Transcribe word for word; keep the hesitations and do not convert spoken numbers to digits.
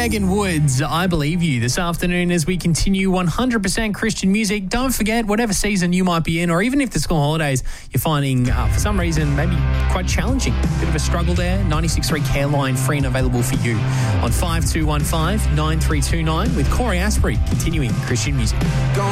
Megan Woods, I Believe You, this afternoon as we continue one hundred percent Christian music. Don't forget, whatever season you might be in, or even if the school holidays you're finding, uh, for some reason, maybe quite challenging, bit of a struggle there, ninety-six point three Care Line, free and available for you on five two one five, nine three two nine with Corey Asprey, continuing Christian music.